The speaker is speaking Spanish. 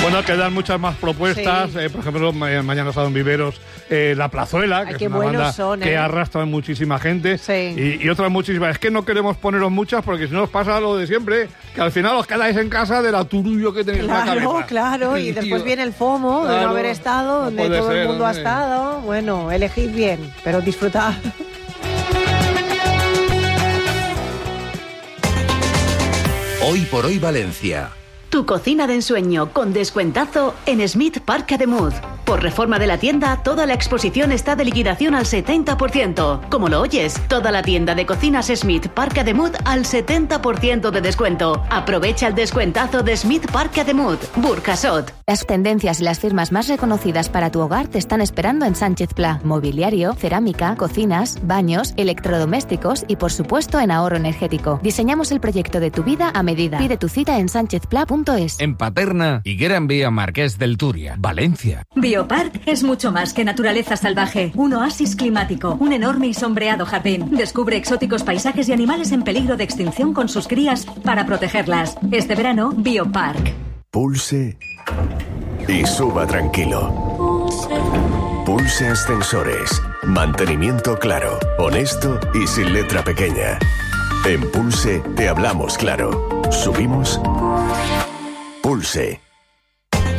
Bueno, quedan muchas más propuestas. Sí. Por ejemplo, mañana está en Viveros La Plazuela, que es una banda que arrastra muchísima gente. Sí. Y otras muchísimas. Es que no queremos poneros muchas porque si no os pasa lo de siempre, que al final os quedáis en casa del aturullo que tenéis en la cabeza. Claro, y después viene el FOMO de no haber estado, donde todo el mundo ha estado. Bueno, elegid bien, pero disfrutad. Hoy por hoy Valencia. Tu cocina de ensueño con descuentazo en Smith Parc de Mud. Por reforma de la tienda, toda la exposición está de liquidación al 70%. Como lo oyes, toda la tienda de cocinas Smith Parc de Mud al 70% de descuento. Aprovecha el descuentazo de Smith Parc de Mud, Burjasot. Las tendencias y las firmas más reconocidas para tu hogar te están esperando en Sánchez Pla. Mobiliario, cerámica, cocinas, baños, electrodomésticos y por supuesto en ahorro energético. Diseñamos el proyecto de tu vida a medida. Pide tu cita en sanchezpla.es. En Paterna, Higuera Vía Marqués del Turia, Valencia. Biopark es mucho más que naturaleza salvaje. Un oasis climático, un enorme y sombreado jardín. Descubre exóticos paisajes y animales en peligro de extinción con sus crías para protegerlas. Este verano, Biopark. Pulse y suba tranquilo. Pulse Ascensores. Mantenimiento claro, honesto y sin letra pequeña. En Pulse te hablamos claro. Subimos. Pulse.